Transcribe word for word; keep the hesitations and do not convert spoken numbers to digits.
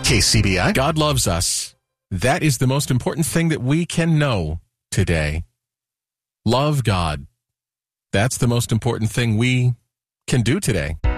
K C B I. God loves us. That is the most important thing that we can know today. Love God. That's the most important thing we can do today.